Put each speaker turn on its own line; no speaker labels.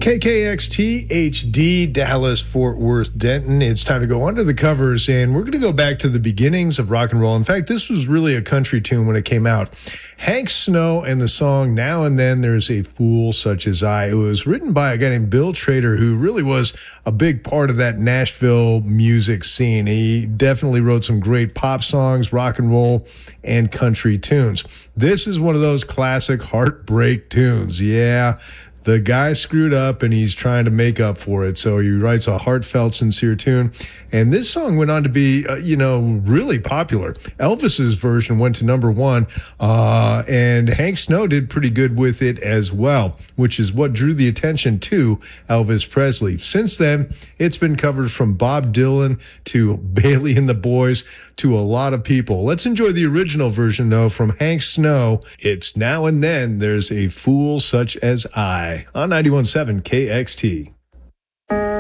KKXT HD, Dallas, Fort Worth, Denton. It's time to go under the covers, and we're going to go back to the beginnings of rock and roll. In fact, this was really a country tune when it came out. Hank Snow and the song Now and Then There's a Fool Such as I. It was written by a guy named Bill Trader, who really was a big part of that Nashville music scene. He definitely wrote some great pop songs, rock and roll, and country tunes. This is one of those classic heartbreak tunes. Yeah. The guy screwed up and he's trying to make up for it. So he writes a heartfelt, sincere tune. And this song went on to be, really popular. Elvis's version went to number one. And Hank Snow did pretty good with it as well, which is what drew the attention to Elvis Presley. Since then, it's been covered from Bob Dylan to Bailey and the Boys to a lot of people. Let's enjoy the original version, though, from Hank Snow. It's Now and Then There's a Fool Such as I on 91.7 KXT.